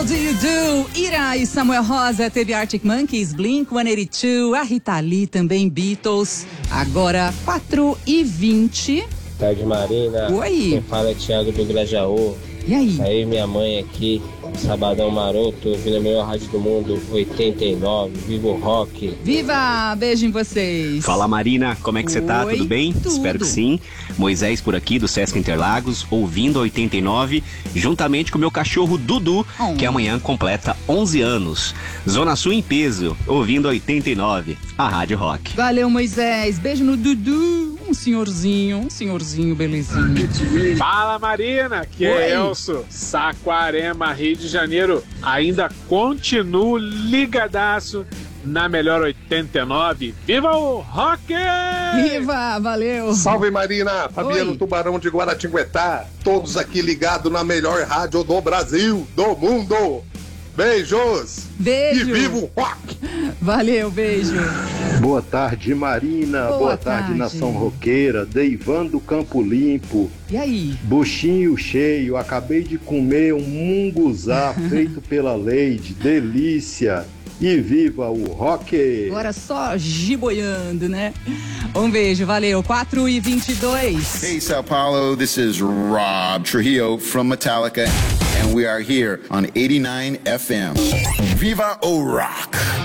How Do You Do? Ira e Samuel Rosa, teve Arctic Monkeys, Blink-182, a Rita Lee também, Beatles. Agora 4h20. Tarde, Marina. Oi. Quem fala é Thiago do Grajaú. E aí? Aí minha mãe aqui, sabadão maroto, ouvindo a melhor rádio do mundo, 89, viva o rock. Viva! Beijo em vocês. Fala, Marina, como é que você tá? Oi, Tudo bem? tudo. Espero que sim. Moisés por aqui, do Sesc Interlagos, ouvindo a 89, juntamente com o meu cachorro Dudu, que amanhã completa 11 anos. Zona Sul em peso, ouvindo a 89, a Rádio Rock. Valeu, Moisés. Beijo no Dudu. Um senhorzinho belezinho. Fala, Marina, que Oi. é Elcio, Saquarema, Rio de Janeiro. Ainda continuo ligadaço na melhor 89. Viva o rock! Viva! Valeu! Salve, Marina! Fabiano Oi. Tubarão de Guaratinguetá. Todos aqui ligados na melhor rádio do Brasil, do mundo. Beijos! Beijo! E viva o rock! Valeu, beijo! Boa tarde, Marina. Boa tarde, tarde. Nação Roqueira. Deivan do Campo Limpo. E aí? Buchinho cheio. Acabei de comer um munguzá feito pela Leide. Delícia. E viva o rock! Agora só giboiando, né? Um beijo, valeu. 4h22. Hey, Sao Paulo, this is Rob Trujillo from Metallica, and we are here on 89 FM. Viva o Rock!